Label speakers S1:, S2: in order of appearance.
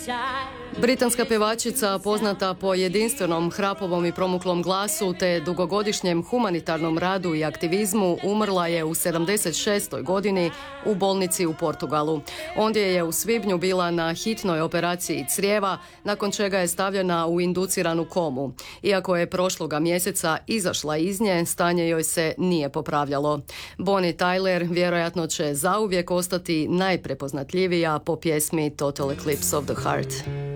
S1: Britanska pjevačica poznata po jedinstvenom hrapovom i promuklom glasu te dugogodišnjem humanitarnom radu i aktivizmu umrla je u 76. godini u bolnici u Portugalu. Ondje je u svibnju bila na hitnoj operaciji crijeva, nakon čega je stavljena u induciranu komu. Iako je prošloga mjeseca izašla iz nje, stanje joj se nije popravljalo. Bonnie Tyler vjerojatno će zauvijek ostati najprepoznatljivija po pjesmi Total Eclipse of the Heart.